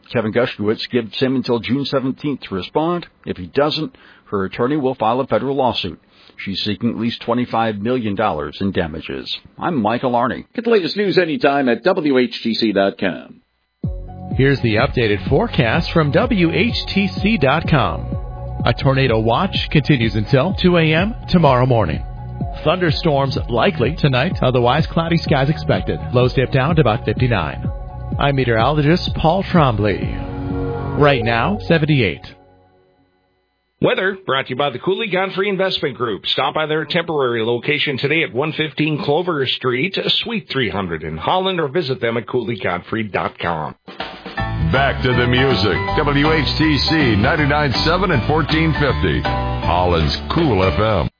Kevin Gushkowitz gives him until June 17th to respond. If he doesn't, her attorney will file a federal lawsuit. She's seeking at least $25 million in damages. I'm Michael Arney. Get the latest news anytime at WHTC.com. Here's the updated forecast from WHTC.com. A tornado watch continues until 2 a.m. tomorrow morning. Thunderstorms likely tonight, otherwise cloudy skies expected. Lows dip down to about 59. I'm meteorologist Paul Trombley. Right now, 78. Weather brought to you by the Cooley Godfrey Investment Group. Stop by their temporary location today at 115 Clover Street, Suite 300 in Holland, or visit them at CooleyGodfrey.com. Back to the music. WHTC 99.7 and 1450. Holland's Cool FM.